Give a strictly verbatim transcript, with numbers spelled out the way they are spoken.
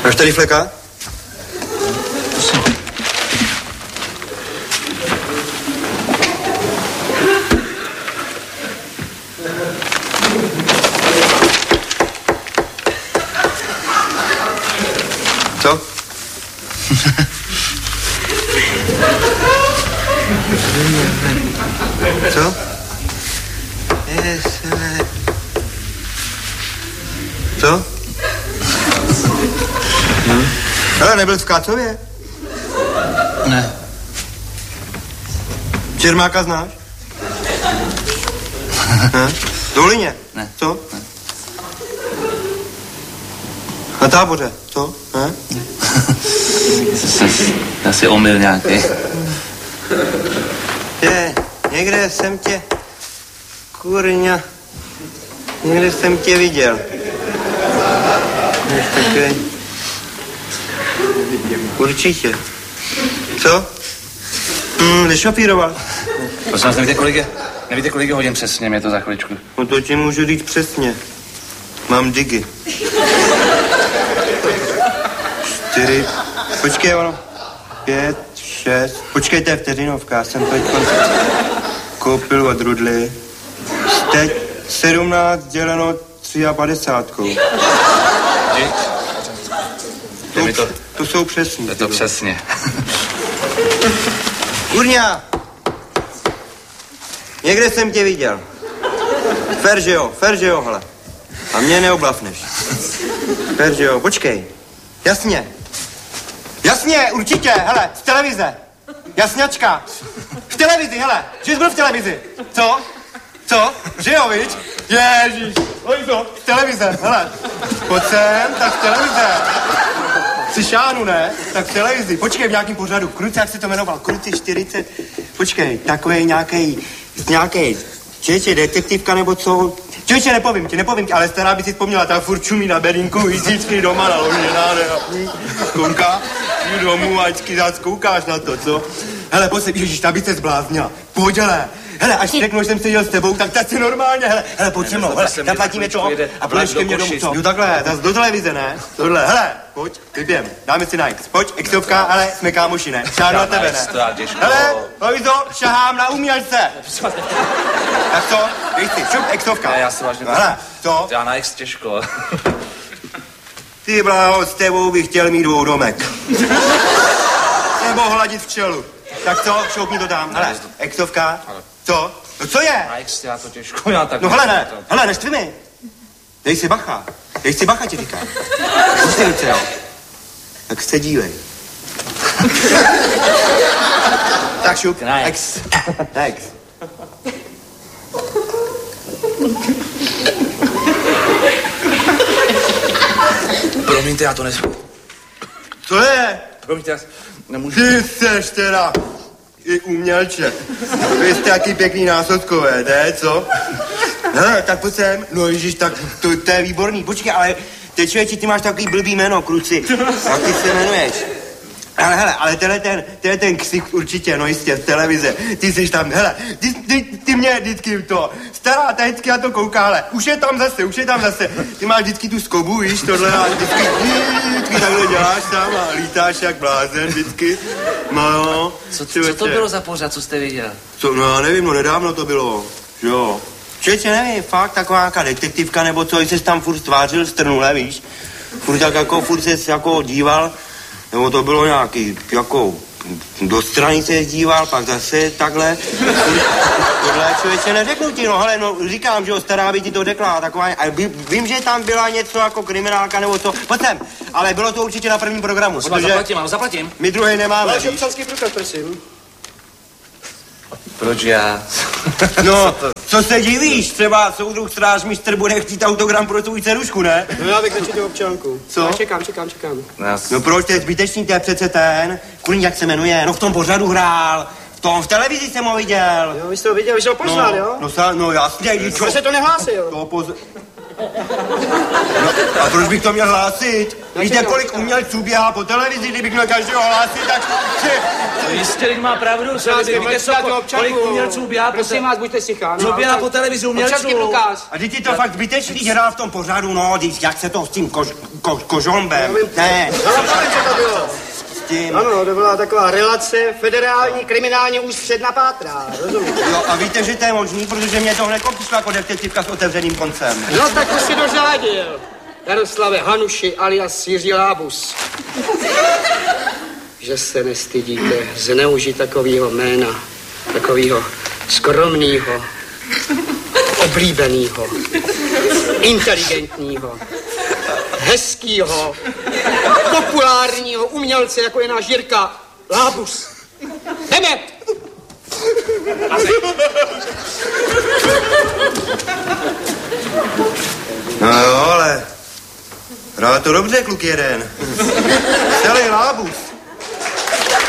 Máš tady fleka? Co? Co? Co? Hm? Ale nebyl v Kácově? Ne. Čermáka znáš? Hm? Dolině? Ne. Co? Ne. Na Táboře? Co? Hm? Jsi asi omyl nějaký. Je, někde jsem tě, kurňa, někde jsem tě viděl. Takový. Určitě. Co? Hmm, nešopíroval. Prosím vás, nevíte, kolik je, nevíte, kolik je hodin přesně, mě to za chviličku. No to ti můžu říct přesně. Mám digy. Čtyři, počkej, ono, pět, šest, počkejte, vteřinovka, jsem teď koupil od Rudly. Teď sedmnáct děleno tři a padesátkou. To, to, to jsou přesní. Je to přesně. Kurňa! Někde jsem tě viděl. Fer, že jo, fer, že jo, hele. A mě neoblafneš. Fer, že jo, počkej. Jasně. Jasně, určitě, hele, z televize. Jasňačka. V televizi, hele, že jsi byl v televizi. Co? Co? Že jo, viď? Ježíš, Lojzo, v televize, hele. Pojď sem, tak v televize. Jsi šánu, ne? Tak v televizi. Počkej, v nějakým pořadu. Kruce, jak se to jmenoval? Kruci čtyřicet. Počkej, takovej nějaký, nějaký, čeče, detektivka nebo co? Čeče, nepovím ti, nepovím ti, ale stará by si vzpomněla, ta furt čumí na bedínku, jízdíčky doma na loži, nádhera. Konka, jdu domů a vždycky zás koukáš na to, co? Hele, pojď se, ježiš, ta by se zbláznila. Pojď, hele. Hele, až řeknu, že jsem seděl s tebou, tak tak si normálně, hele, hele, pojď se mnou, hele, zaplatíme to a půjdeš ke mně domů, co? Jo, takhle, zase do televize, ne? Tohle, hele, pojď, vyběm, dáme si na X, pojď, Xovka, hele, jsme kámoši, ne? Šáhnu na tebe, ne? Hele, Lojzo, šahám na umělce. Tak co, dej si, šup, Xovka. Ne, já si vážně... Hele, co? Já na X těžko. Ty bláho, s tebou bych chtěl mít dvoudomek. Nebo hladit včelu. Tak co, šoupni to tam, hele, Xovka. Co? No co je? Na X já to těžko, já tak... No hele, ne, hele, neštvi mi. Dej si bacha, dej si bacha, ti říkám. Pusty ruce, jo. Tak se dívej. Tak šup, X. X. Promiňte, já to nesmím. Co je? Promiňte, já nemůžu... Ty seš teda i umělče. Vy jste taky pěkný násotkové, ne, co? Hele, tak pojď sem. No ježiš, tak to, to je výborný. Počkej, ale ty člověči, ty máš takový blbý jméno, Kruci. Jak ty se jmenuješ? Ale hele, ale tenhle ten, tenhle ten ksich určitě, no jistě, z televize. Ty jsi tam, hele, ty, ty, ty mě vždycky to, stará, ta vždycky na to kouká, hele, už je tam zase, už je tam zase. Ty máš vždycky tu skobu, víš, tohle a vždycky, vždycky takhle děláš tam a lítáš jak blázen vždycky. No, co, co to bylo za pořad, co jste viděl? Co, no já nevím, no nedávno to bylo, jo. Čeče, nevím, fakt taková nějaká detektivka nebo co, jsi tam furt stvářil strnule, víš. Furt tak jako, furt ses jako díval. Nebo to bylo nějaký, jako, do strany se díval, pak zase takhle. Tohle člověče neřeknu ti, no hele, no říkám, že jo, stará by ti to řekla, taková, a vím, že tam byla něco jako kriminálka nebo co, pojď sem, ale bylo to určitě na prvním programu, protože... Zaplatím, ano, zaplatím. My druhý nemáme, Váš občanský průkaz, prosím. Proč já? No, co se divíš? Třeba soudruh strážmistr bude chtít autogram pro svou dcerušku, ne? No já bych nečetl občanku. Co? Já čekám, čekám, čekám. No, já... no proč, to je zbytečný, to je přece ten, kurník, jak se jmenuje, no v tom pořadu hrál, v tom, v televizi jsem ho viděl. Jo, vy jste ho viděl, vy jste ho poznal, no, jo? No, sa, no jasně, čo? Proč se to nehlásil? To poz... no, a proč bych to měl hlásit? Víte, kolik umělců běhá po televizi, kdybych měl každého hlásit, tak... To jistě, teď má pravdu, se vy víte, co, kolik umělců běhá po Prosím televizi. vás, buďte sticha. Co běhá po televizi umělců? Občanský průkaz. A ty to fakt zbytečný hrál v tom pořadu, no, když, jak se to s tím kož, ko, kožombem, ne, No, co to bylo? s tím... Ano, to byla taková relace, federální kriminální ústřed na Pátra, rozumíte? Jo, a víte, že to je možný, protože mě to hned přišla jako detektivka s otevřeným koncem. No, tak to si dořádil. Jaroslave Hanuši alias Jiří Lábus. Že se nestydíte zneužít takového jména, takového skromného, oblíbeného, inteligentního, hezkýho, populárního umělce, jako je náš Jirka Lábus. Jdeme! No jo, ale... Hrál to dobře, kluk jeden. Celý Lábus.